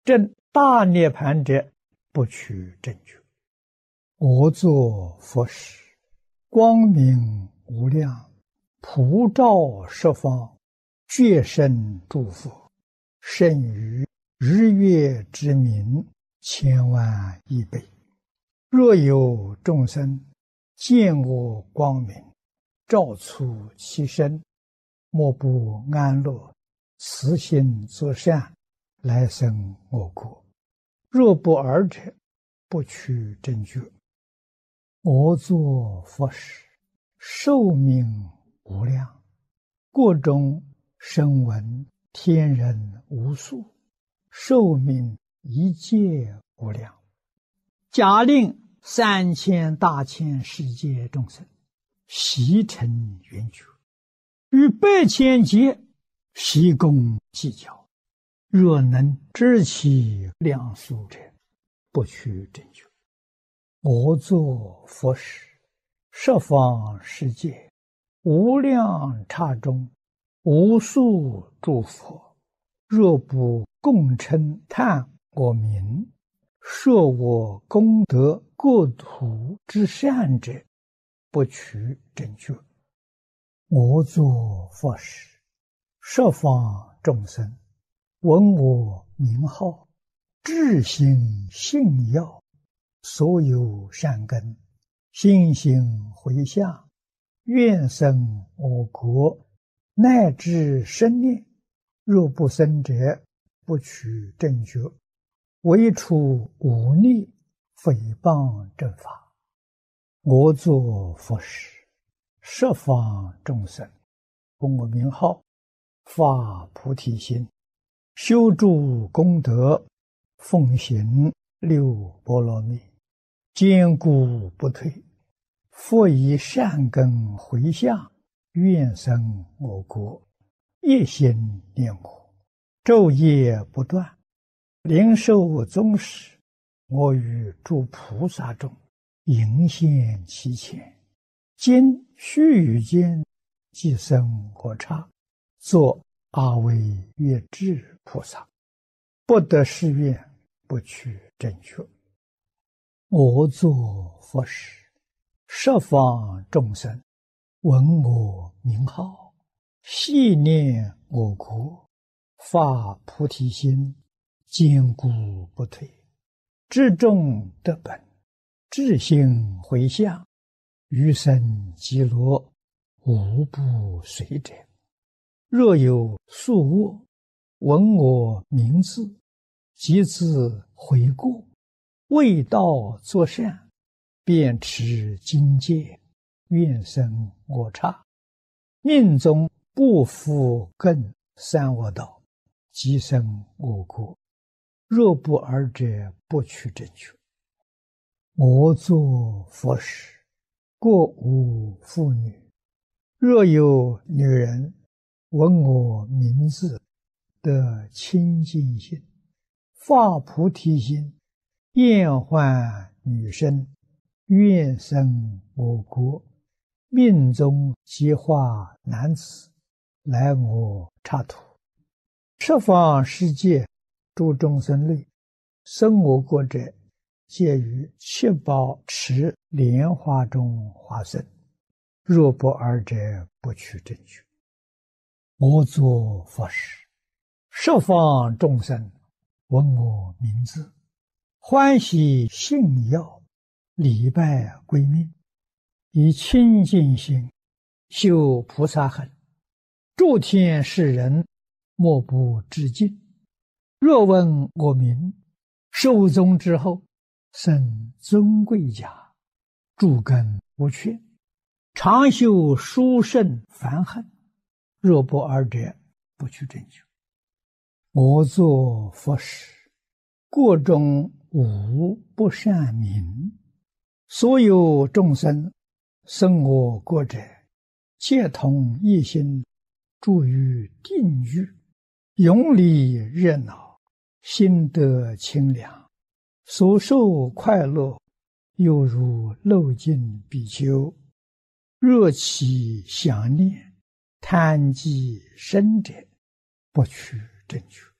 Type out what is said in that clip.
证大涅盘者，不取正觉。我作佛时，光明无量，普照十方，觉生诸佛，胜于日月之明千万亿倍。若有众生见我光明，照出其身，莫不安乐，慈心作善，来生我国。若不尔者，不取正觉。我作佛时，寿命无量，国中声闻天人无数，寿命一切无量。假令3000大千世界众生悉成圆觉，与8千劫悉共计较，若能知其量数者，不取正觉。我作佛时，十方世界无量刹中，无数诸佛，若不共称叹我名，说我功德国土之善者，不取正觉。我作佛时，十方众生闻我名号，至心信要，所有善根心行回向，愿生我国，乃至生念。若不生者，不取正觉。唯除忤逆诽谤正法。我作佛时，十方众生闻我名号，发菩提心，修诸功德，奉行6波罗蜜，坚固不退，复以善根回向，愿生我国，一心念我，昼夜不断，灵寿终时，我与诸菩萨中迎现其前，今须臾间即生我刹，作阿惟越致菩萨，不得誓愿，不取正觉。我作佛时，十方众生闻我名号，系念我国，发菩提心，坚固不退，至众得本，至心回向，余生极乐，无不随者。若有宿卧，闻我名字，即自悔过，为道作善，便持经戒，愿生我刹。命中不复更三恶道，即生我国。若不尔者，不取正觉。我作佛时，国无妇女。若有女人闻我名字，得清净心，发菩提心，厌患女身，愿生我国，命中即化男子，来我刹土。十方世界诸众生类，生我国者，皆于七宝池莲花中化身。若不尔者，不取正觉。我作佛时，十方众生闻我名字，欢喜信要，礼拜归命，以清净心修菩萨行，诸天世人莫不致敬。若闻我名，寿终之后，生尊贵家，诸根无缺，常修殊胜梵行。若不尔者，不取正觉。我作佛时，国中无不善民，所有众生生我国者，皆同一心，住于定狱，永离热闹，心得清凉，所受快乐，犹如漏尽比丘。若其想念，贪积生者，不取正觉。